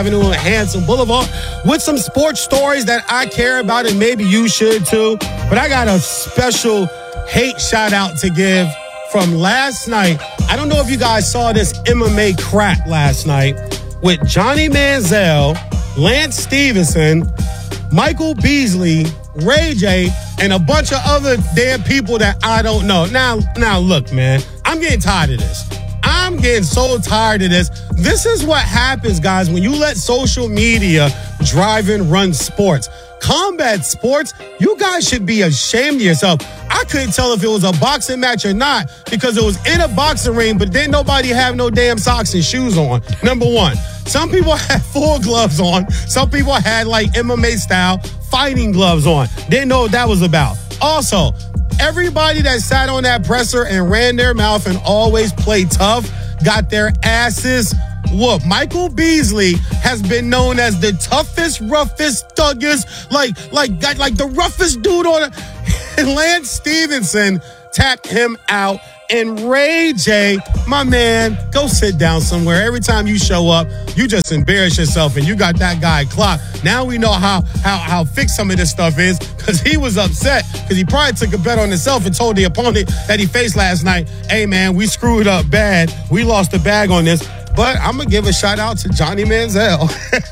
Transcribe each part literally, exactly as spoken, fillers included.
Avenue and Hanson Boulevard with some sports stories that I care about, and maybe you should too. But I got a special hate shout out to give from last night. I don't know if you guys saw this M M A crap last night with Johnny Manziel, Lance Stevenson, Michael Beasley, Ray J, and a bunch of other damn people that I don't know. Now, now look, man, I'm getting tired of this. I'm getting so tired of this. This is what happens, guys, when you let social media drive and run sports. Combat sports, you guys should be ashamed of yourself. I couldn't tell if it was a boxing match or not because it was in a boxing ring, but then nobody have no damn socks and shoes on. Number one. Some people had full gloves on. Some people had like M M A style fighting gloves on. Didn't know what that was about. Also, everybody that sat on that presser and ran their mouth and always played tough got their asses whooped. Michael Beasley has been known as the toughest, roughest, thuggest, like, like, like the roughest dude on it. And Lance Stevenson tapped him out. And Ray J, my man, go sit down somewhere. Every time you show up, you just embarrass yourself, and you got that guy clocked. Now we know how how how fixed some of this stuff is, because he was upset because he probably took a bet on himself and told the opponent that he faced last night, hey, man, we screwed up bad. We lost the bag on this. But I'm going to give a shout out to Johnny Manziel.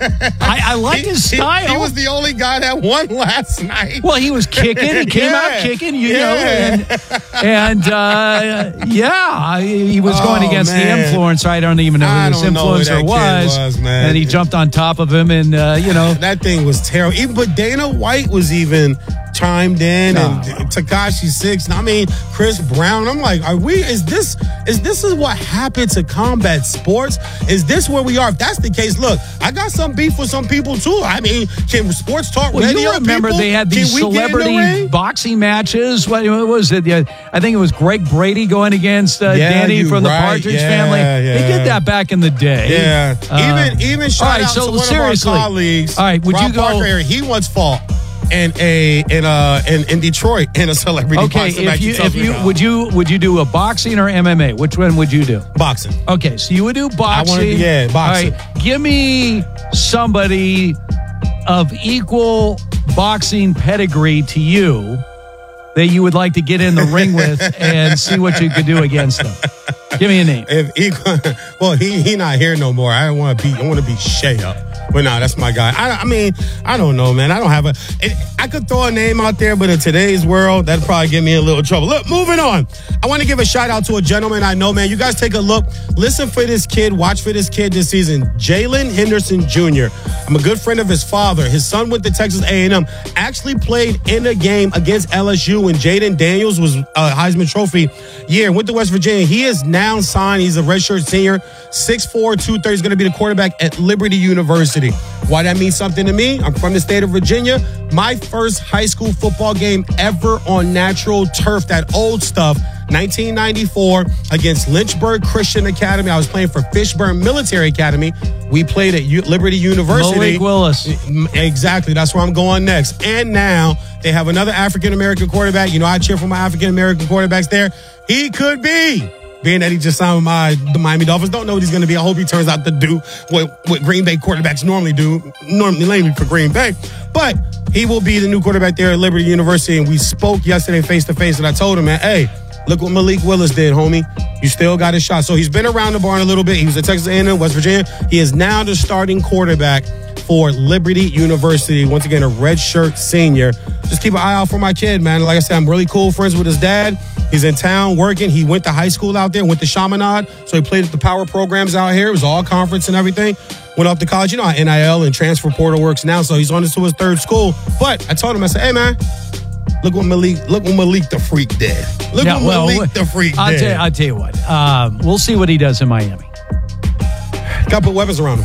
I, I like he, his style. He, he was the only guy that won last night. Well, he was kicking. He came yeah. out kicking, you yeah. know. And, and uh, yeah, he was going oh, against man. the influencer. I don't even know who I this don't know who influencer that was. kid was, man. And he jumped on top of him, and, uh, you know. That thing was terrible. Even, but Dana White was even chimed in, no. and Tekashi Six. I mean, Chris Brown. I'm like, are we, is this, is this is what happened to combat sports? Is this where we are? If that's the case, look, I got some beef with some people too. I mean, can sports talk well, radio you remember people? They had these celebrity the boxing matches. What, what was it? Yeah, I think it was Greg Brady going against uh, yeah, Danny from the right. Partridge yeah, Family. Yeah. They did that back in the day. Yeah. Uh, even even shout right, out so to one seriously. of our colleagues. All right, would Rob you go? Parker, he once fought in a in uh in, in Detroit in a celebrity okay, boxing if match. you He if you about. would you would you do a boxing or M M A? Which one would you do? Boxing. Okay, so you would do boxing. I wanna, yeah, boxing. All right, give me somebody of equal boxing pedigree to you that you would like to get in the ring with and see what you could do against them. Give me a name. If equal, well, he he not here no more. I don't want to be. I want to be Shea up. But no, that's my guy. I, I mean, I don't know, man. I don't have a. It, I could throw a name out there, but in today's world, that'd probably get me in a little trouble. Look, moving on. I want to give a shout out to a gentleman I know, man. You guys take a look. Listen for this kid. Watch for this kid this season. Jalen Henderson Junior I'm a good friend of his father. His son went to Texas A and M. Actually played in a game against L S U when Jaden Daniels was a Heisman Trophy year. Went to West Virginia. He is now signed. He's a redshirt senior. six four, two thirty. He's going to be the quarterback at Liberty University. Why that means something to me? I'm from the state of Virginia. My first high school football game ever on natural turf, that old stuff, nineteen ninety-four against Lynchburg Christian Academy. I was playing for Fishburne Military Academy. We played at U- Liberty University. Malik Willis. Exactly. That's where I'm going next. And now they have another African-American quarterback. You know, I cheer for my African-American quarterbacks there. He could be. Being that he just signed with my, the Miami Dolphins, don't know what he's going to be. I hope he turns out to do what, what Green Bay quarterbacks normally do, normally mainly for Green Bay. But he will be the new quarterback there at Liberty University. And we spoke yesterday face-to-face, and I told him, man, hey, look what Malik Willis did, homie. You still got a shot. So he's been around the barn a little bit. He was at Texas A and M, West Virginia. He is now the starting quarterback for Liberty University. Once again, a redshirt senior. Just keep an eye out for my kid, man. Like I said, I'm really cool friends with his dad. He's in town working. He went to high school out there, went to Chaminade. So he played at the power programs out here. It was all conference and everything. Went off to college. You know how N I L and transfer portal works now. So he's on to his third school. But I told him, I said, hey, man, look what Malik, look what Malik the Freak did. Look yeah, what well, Malik the Freak I'll did. Tell you, I'll tell you what. Um, we'll see what he does in Miami. Got to put weapons around him.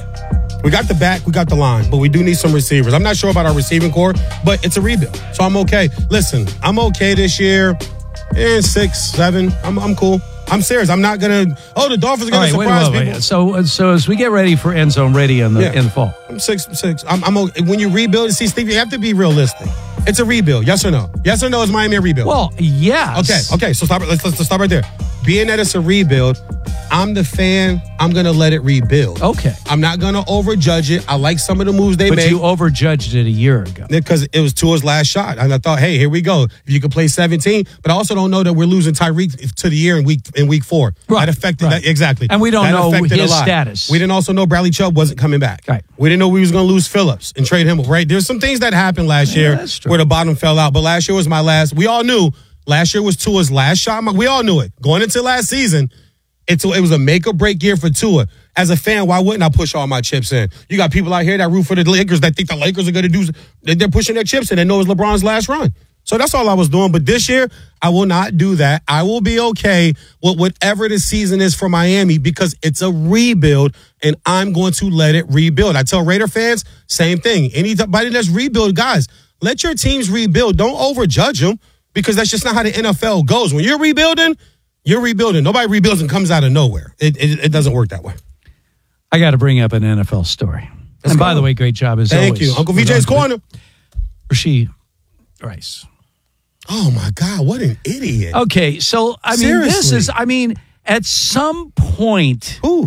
We got the back, we got the line, but we do need some receivers. I'm not sure about our receiving core, but it's a rebuild. So I'm okay. Listen, I'm okay this year. And six, seven. I'm I'm cool. I'm serious. I'm not gonna. Oh, the Dolphins are gonna right, surprise wait, wait, people. Wait. So, so as we get ready for End Zone Radio in the Yeah. in the fall, I'm six, six. I'm, I'm okay. When you rebuild, see, Steve, you have to be realistic. It's a rebuild. Yes or no? Yes or no? Is Miami a rebuild? well, yes. Okay. Okay. So stop. Let's let's, let's stop right there. Being that it's a rebuild, I'm the fan. I'm going to let it rebuild. Okay. I'm not going to overjudge it. I like some of the moves they but made. you overjudged it a year ago. Because it was Tua's last shot. And I thought, hey, here we go. If you could play seventeen. But I also don't know that we're losing Tyreek to the year in week in week four. Right. That affected right. that. Exactly. And we don't that know affected his a lot. status. We didn't also know Bradley Chubb wasn't coming back. Right. We didn't know we was going to lose Phillips and trade him. Right. There's some things that happened last Yeah, year that's true. where the bottom fell out. But last year was my last. We all knew last year was Tua's last shot. We all knew it. Going into last season, it's, it was a make or break year for Tua. As a fan, why wouldn't I push all my chips in? You got people out here that root for the Lakers that think the Lakers are going to do, they're pushing their chips in. They know it's LeBron's last run. So that's all I was doing. But this year, I will not do that. I will be okay with whatever the season is for Miami because it's a rebuild, and I'm going to let it rebuild. I tell Raider fans, same thing. Anybody that's rebuild, guys, let your teams rebuild. Don't overjudge them because that's just not how the N F L goes. When you're rebuilding, you're rebuilding. Nobody rebuilds and comes out of nowhere. It, it, it doesn't work that way. I got to bring up an N F L story. Let's and go. by the way, great job as Thank always. you. Uncle V J's Corner. Rasheed Rice. Oh, my God. What an idiot. Okay, so, I mean, this Seriously. is, I mean, at some point, Ooh.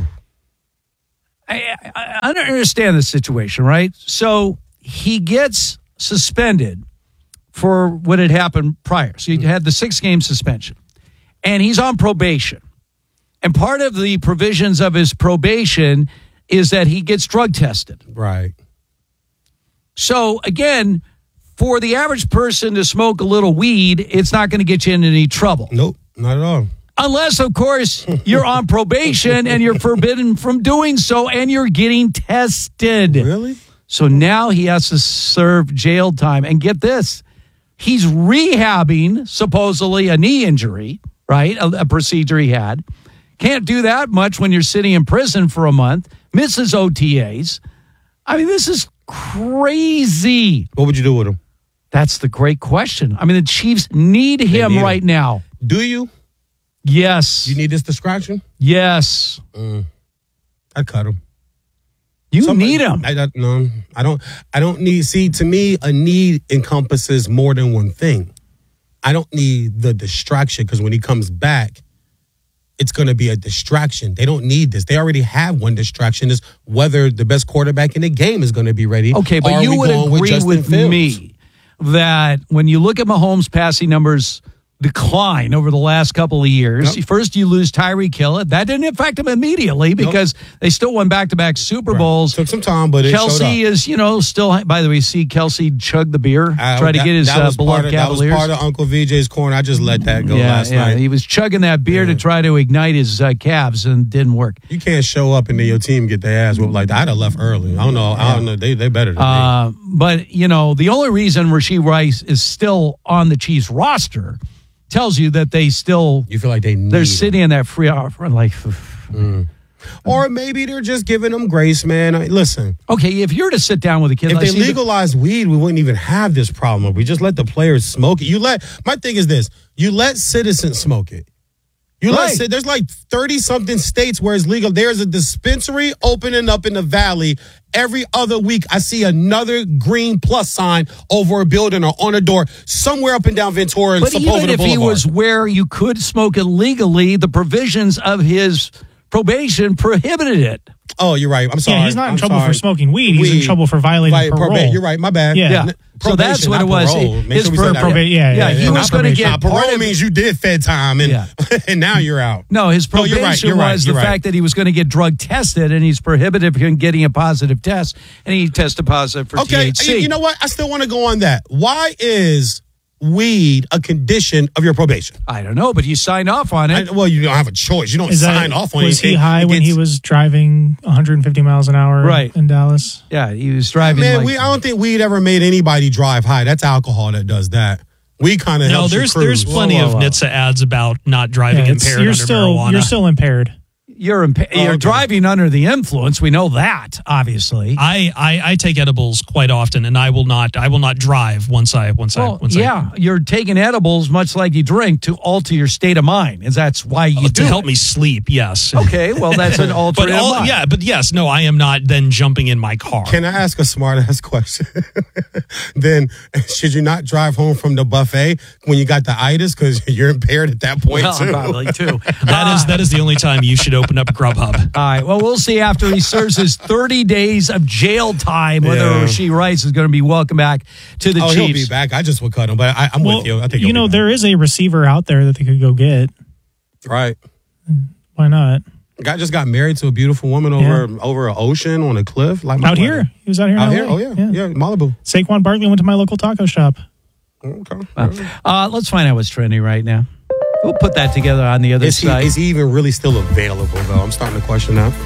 I, I, I don't understand the situation, right? So he gets suspended for what had happened prior. So he had the six-game suspension, and he's on probation. And part of the provisions of his probation is that he gets drug tested. Right. So, again, for the average person to smoke a little weed, it's not going to get you into any trouble. Nope, not at all. Unless, of course, you're on probation and you're forbidden from doing so and you're getting tested. Really? So now he has to serve jail time. And get this, he's rehabbing supposedly a knee injury, right? A, a procedure he had. Can't do that much when you're sitting in prison for a month. Misses O T As. I mean, this is crazy. What would you do with him? That's the great question. I mean, the Chiefs need him need right him. now. Do you? Yes. You need this distraction? Yes. Mm. I'd cut him. You Somebody- need him. I, I, no, I don't. I don't need. See, to me, a need encompasses more than one thing. I don't need the distraction because when he comes back, it's going to be a distraction. They don't need this. They already have one distraction: is whether the best quarterback in the game is going to be ready. Okay, but Or are you we would going agree Justin with Fields? me that when you look at Mahomes' passing numbers decline over the last couple of years, Yep. first you lose Tyreek Hill. That didn't affect him immediately because they still won back-to-back Super Right. Bowls. Took some time, but it showed Kelsey up. is, you know, still, by the way, see Kelsey chug the beer, I- try to that- get his that uh, was part beloved of, That Cavaliers. was part of Uncle V J's corner. I just let that go yeah, last yeah. night. He was chugging that beer Yeah. to try to ignite his uh, calves and didn't work. You can't show up and then your team get their ass whooped like that. I'd have left early. I don't know. I don't know. They they better than me. Uh, but, you know, the only reason Rasheed Rice is still on the Chiefs roster tells you that they still, You feel like they need they're him. sitting in that free offer. Like, Or maybe they're just giving them grace, man. I, listen, okay, if you're to sit down with a kid, if like, they see, the- legalized weed, we wouldn't even have this problem. We just let the players smoke it. You let my thing is this: you let citizens smoke it. You Right. let ci- there's like thirty something states where it's legal. There's a dispensary opening up in the valley every other week. I see another green plus sign over a building or on a door somewhere up and down Ventura and but even Sepulveda if he Boulevard. was where you could smoke it legally, the provisions of his probation prohibited it. Oh, you're right. I'm sorry. Yeah, he's not in I'm trouble sorry. for smoking weed. He's in Weed. trouble for violating Right, parole. probate. You're right. My bad. Yeah. Yeah. N- So that's probation, what it not was. parole. Make His sure we pro- say that. probate- yeah, yeah, he yeah, was not going to probation. get Nah, parole part of- means you did Fed time, and Yeah. and now you're out. No, his No, you're probation right, you're right, was you're the right. fact that he was going to get drug tested, and he's prohibited from getting a positive test, and he tested positive for Okay, T H C. you, you know what? I still want to go on that. Why is weed a condition of your probation? I don't know, but you signed off on I, it. well, you don't have a choice. You don't Is that, sign off on was anything. he high It when he gets- was driving one hundred fifty miles an hour Right. in Dallas? Yeah, he was driving. Man, like, we, I don't think weed ever made anybody drive high. That's alcohol that does that. We kind of No, helps you there's cruise. there's plenty Whoa, whoa, of whoa. N H T S A ads about not driving Yeah, it's- impaired you're under still marijuana. you're still impaired. you're impa- Oh, you're okay. driving under the influence. We know that, obviously. I, I I take edibles quite often, and I will not I will not drive once I once I Well, once yeah, you're taking edibles much like you drink to alter your state of mind, and that's why you I, do to help it. me sleep. Yes. Okay, well, that's an But alternate all, mind. yeah, but yes, no, I am not then jumping in my car. Can I ask a smart ass question? Then should you not drive home from the buffet when you got the itis because you're impaired at that point Well, too? probably too. That is that is the only time you should open opened up Grubhub. All right. Well, we'll see after he serves his thirty days of jail time whether Yeah. Rashee Rice is going to be welcome back to the Oh, Chiefs. he'll be back. I just would cut him, but I, I'm Well, with you. I think you he'll know, be there is a receiver out there that they could go get. back. Right. Why not? Guy just got married to a beautiful woman over over an ocean on a cliff. Like my Out brother. here. He was out here. in Out L A. here? Oh, yeah. Yeah, Malibu. Saquon Barkley went to my local taco shop. Okay. Uh, let's find out what's trending right now. We'll put that together on the other Is he, side. is he even really still available, though? I'm starting to question that.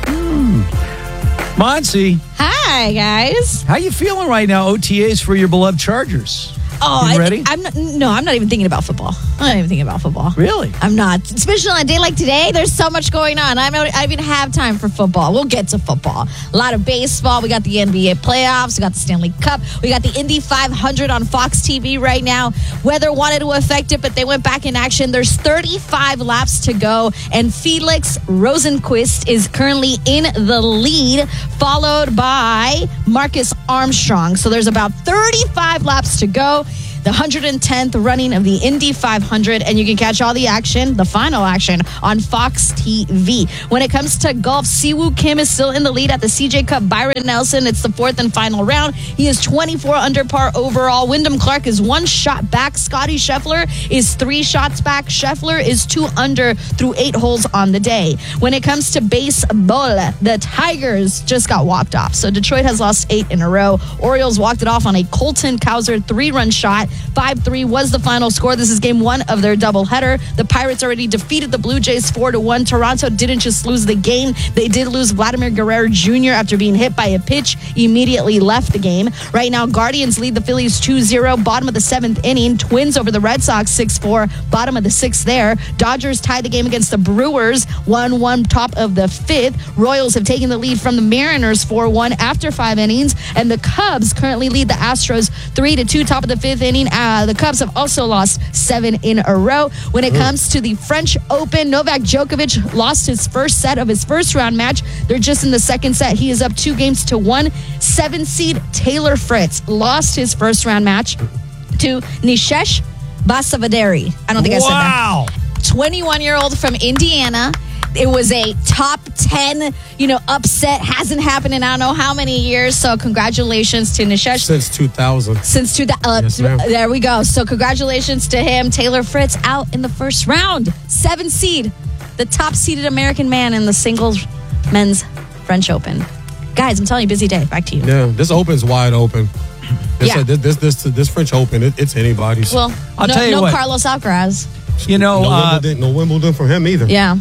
Monsi, Hi, guys. how you feeling right now? O T As for your beloved Chargers. Oh, You I, ready? I'm not, no, I'm not even thinking about football. I'm not even thinking about football. Really? I'm not. Especially on a day like today, there's so much going on. I don't I even have time for football. We'll get to football. A lot of baseball. We got the N B A playoffs. We got the Stanley Cup. We got the Indy five hundred on Fox T V right now. Weather wanted to affect it, but they went back in action. There's thirty-five laps to go, and Felix Rosenqvist is currently in the lead, followed by Marcus Armstrong. So there's about thirty-five laps to go. The one hundred tenth running of the Indy five hundred, and you can catch all the action, the final action, on Fox T V. When it comes to golf, Siwoo Kim is still in the lead at the C J Cup. Byron Nelson, it's the fourth and final round. He is twenty-four under par overall. Wyndham Clark is one shot back. Scotty Scheffler is three shots back. Scheffler is two under through eight holes on the day. When it comes to baseball, the Tigers just got walked off. So Detroit has lost eight in a row. Orioles walked it off on a Colton Cowser three-run shot. five three was the final score. This is game one of their doubleheader. The Pirates already defeated the Blue Jays four to one. Toronto didn't just lose the game. They did lose Vladimir Guerrero Junior after being hit by a pitch. Immediately left the game. Right now, Guardians lead the Phillies two zero. Bottom of the seventh inning. Twins over the Red Sox six four. Bottom of the sixth there. Dodgers tied the game against the Brewers one one. Top of the fifth. Royals have taken the lead from the Mariners four one after five innings. And the Cubs currently lead the Astros three to two. Top of the fifth inning. Uh, the Cubs have also lost seven in a row. When it comes to the French Open, Novak Djokovic lost his first set of his first round match. They're just in the second set. He is up two games to one. Seven seed Taylor Fritz lost his first round match to Nishesh Basavaderi. I don't think I said that. Wow. twenty-one-year-old from Indiana. It was a top ten, you know, upset. Hasn't happened in I don't know how many years. So congratulations to Nishesh. Since two thousand. Since two, uh, Yes, ma'am. there we go. So congratulations to him. Taylor Fritz out in the first round. Seven seed. The top seeded American man in the singles men's French Open. Guys, I'm telling you, busy day. Back to you. Yeah, this Open's wide open. This, Yeah. this, this, this, this French Open, it, it's anybody's. Well, I'll no, tell you no what. Carlos Alcaraz. You know, no, uh, Wimbledon, no Wimbledon for him either. Yeah.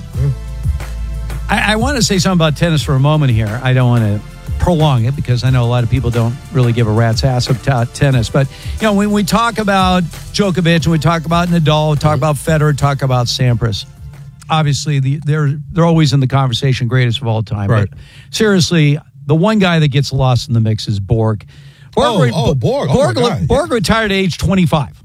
I, I want to say something about tennis for a moment here. I don't want to prolong it because I know a lot of people don't really give a rat's ass about tennis. But, you know, when we talk about Djokovic and we talk about Nadal, talk about Federer, talk about Sampras, obviously the, they're they're always in the conversation, greatest of all time. Right. But seriously, the one guy that gets lost in the mix is Borg. Borg, Oh, re- oh, Borg. Oh, Borg, my God. Borg retired at age twenty-five.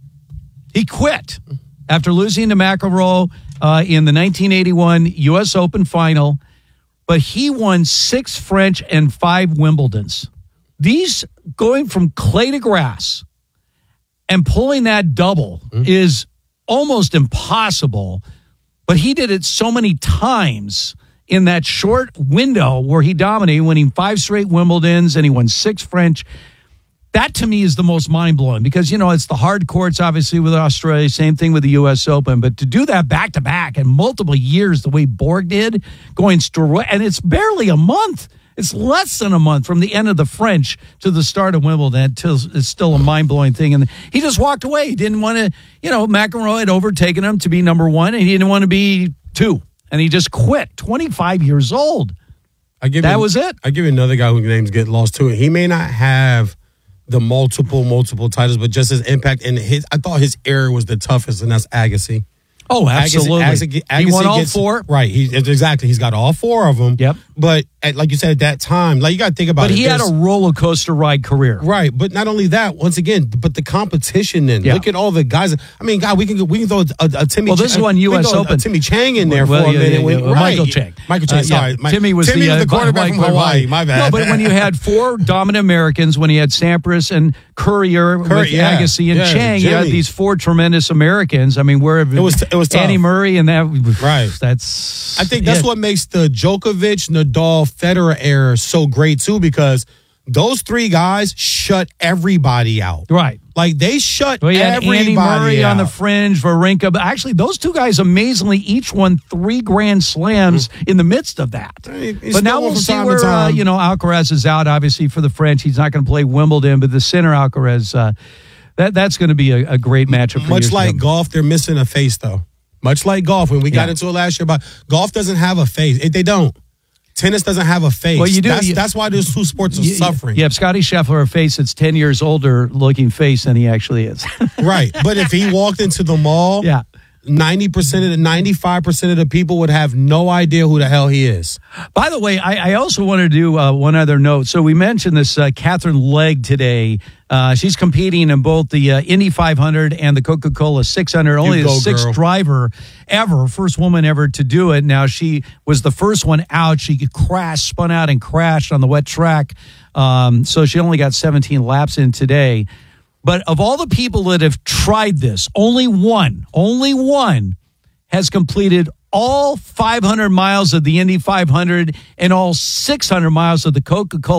He quit after losing to McEnroe uh, in the nineteen eighty-one U S Open final, but he won six French and five Wimbledons. These, going from clay to grass and pulling that double mm. is almost impossible, but he did it so many times in that short window where he dominated, winning five straight Wimbledons, and he won six French. That, to me, is the most mind-blowing because, you know, it's the hard courts, obviously, with Australia, same thing with the U S Open, but to do that back-to-back in multiple years the way Borg did, going straight, and it's barely a month. It's less than a month from the end of the French to the start of Wimbledon. It's still a mind-blowing thing. And he just walked away. He didn't want to, you know, McEnroe had overtaken him to be number one, and he didn't want to be two. And he just quit, twenty-five years old. I give that you, was it. I give you another guy whose names get lost too. He may not have the multiple, multiple titles, but just his impact and his. I thought his era was the toughest, and that's Agassi. Oh, absolutely. Agassi, Agassi, Agassi he won all gets, four. Right. He exactly. He's got all four of them. Yep. but at, like you said, at that time, like you got to think about But it. he had a There's- roller coaster ride career. Right, but not only that. Once again, but the competition. Then Yeah. look at all the guys. I mean, God, we can we can throw a, a Timmy. Well, this Ch- is on we U can S throw a- Open. a Timmy Chang in there Well, for a yeah, minute. yeah, when- yeah. Well, right. Michael Chang. Michael Chang. Uh, sorry, yeah. My- Timmy was Timmy the, was uh, the quarterback white- from white- Hawaii. white. My bad. No, but when you had four dominant Americans, when you had Sampras and Courier Curry, with yeah. Agassi and Yeah, Chang, you had Jimmy. these four tremendous Americans. I mean, where It was- it was tough. Andy Murray and that. Right. That's. I think that's it. what makes the Djokovic, Nadal, Federer era so great too, because those three guys shut everybody out. Right. Like they shut Well, you had everybody Andy Murray out. on the fringe, Wawrinka. But actually, those two guys amazingly each won three Grand Slams in the midst of that. He- he But now still won we'll from see time to where uh, time. you know Alcaraz is out. Obviously, for the French, he's not going to play Wimbledon, but the center Alcaraz, uh, that that's going to be a, a great matchup. For Much years to like come. golf, they're missing a face though. Much like golf, when we got Yeah. into it last year, about golf doesn't have a face. It, they don't. Tennis doesn't have a face. Well, you do- That's, you- that's why those two sports are You- suffering. You have Scotty Scheffler, a face that's ten years older looking face than he actually is. Right. But if he walked into the mall, yeah. ninety percent of the ninety-five percent of the people would have no idea who the hell he is. By the way, I, I also want to do uh, one other note. So we mentioned this uh, Catherine Legg today. Uh, she's competing in both the uh, Indy five hundred and the Coca-Cola six hundred. Only You the go, sixth girl. driver ever, first woman ever to do it. Now, she was the first one out. She crashed, spun out and crashed on the wet track. Um, so she only got seventeen laps in today. But of all the people that have tried this, only one, only one has completed all five hundred miles of the Indy five hundred and all six hundred miles of the Coca-Cola